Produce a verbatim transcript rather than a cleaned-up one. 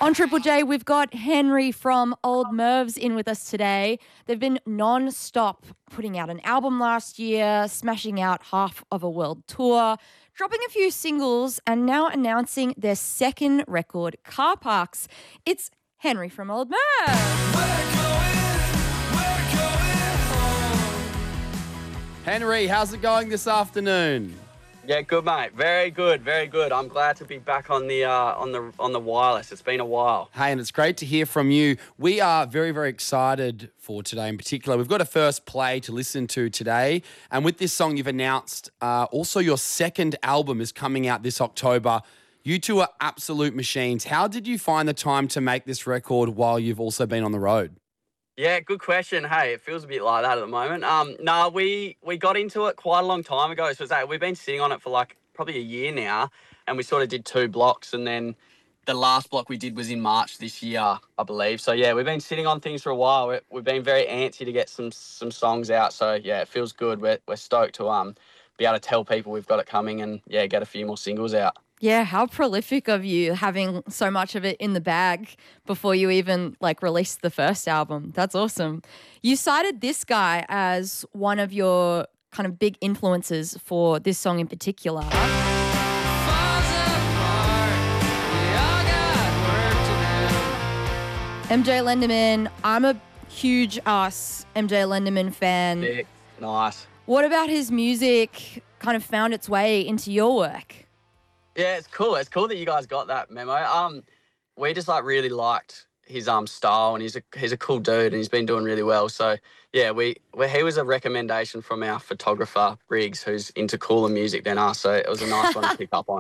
On Triple J, we've got Henry from Old Mervs in with us today. They've been non-stop putting out an album last year, smashing out half of a world tour, dropping a few singles, and now announcing their second record, Car Parks. It's Henry from Old Mervs. Henry, how's it going this afternoon? Yeah, good mate. Very good, very good. I'm glad to be back on the uh, on the on the wireless. It's been a while. Hey, and it's great to hear from you. We are very, very excited for today in particular. We've got a first play to listen to today, and with this song you've announced uh, also your second album is coming out this October. You two are absolute machines. How did you find the time to make this record while you've also been on the road? Yeah, good question. Hey, it feels a bit like that at the moment. Um, no, we we got into it quite a long time ago. So it's, we've been sitting on it for like probably a year now, and we sort of did two blocks, and then the last block we did was in March this year, I believe. So yeah, we've been sitting on things for a while. we we've been very antsy to get some some songs out. So yeah, it feels good. We're we're stoked to um be able to tell people we've got it coming, and yeah, get a few more singles out. Yeah, how prolific of you having so much of it in the bag before you even like released the first album. That's awesome. You cited this guy as one of your kind of big influences for this song in particular. M J Lenderman, I'm a huge Us M J Lenderman fan. Sick. Nice. What about his music kind of found its way into your work? Yeah, it's cool. It's cool that you guys got that memo. Um, we just like really liked his um style, and he's a he's a cool dude, and he's been doing really well. So yeah, we, we he was a recommendation from our photographer Briggs, who's into cooler music than us. So it was a nice one to pick up on.